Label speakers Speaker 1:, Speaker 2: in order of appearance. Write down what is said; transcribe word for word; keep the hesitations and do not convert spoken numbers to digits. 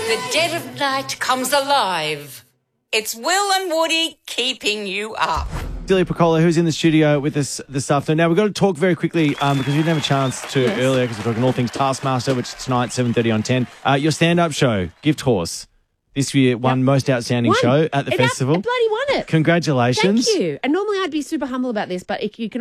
Speaker 1: the dead of night comes alive. It's Will and Woody keeping you up.
Speaker 2: Celia Piccola, who's in the studio with us this afternoon. Now, we've got to talk very quickly um, because we didn't have a chance to
Speaker 3: Yes.
Speaker 2: earlier because we're talking all things Taskmaster, which is tonight, seven thirty on ten. Uh, your stand-up show, Gift Horse, this year won
Speaker 3: Yep.
Speaker 2: Most Outstanding
Speaker 3: Won.
Speaker 2: Show at the
Speaker 3: It ab-
Speaker 2: festival.
Speaker 3: it bloody won it.
Speaker 2: Congratulations.
Speaker 3: Thank you. And normally I'd be super humble about this, but if you can